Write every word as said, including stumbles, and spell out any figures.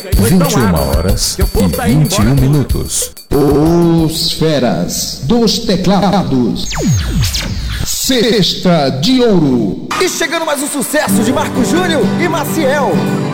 vinte e uma horas e vinte e um minutos. Os feras dos teclados. Cesta de Ouro. E chegando mais um sucesso de Marco Júnior e Maciel.